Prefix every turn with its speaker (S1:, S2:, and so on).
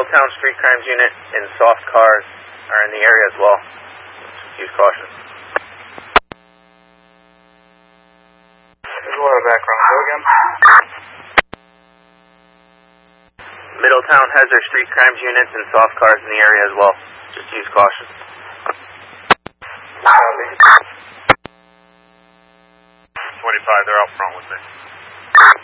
S1: Middletown Street Crimes Unit and soft cars are in the area as well. Just use caution.
S2: There's a lot of background. Go again.
S1: Middletown has their street crimes units and soft cars in the area as well. Just use caution.
S2: 25, they're out front with me.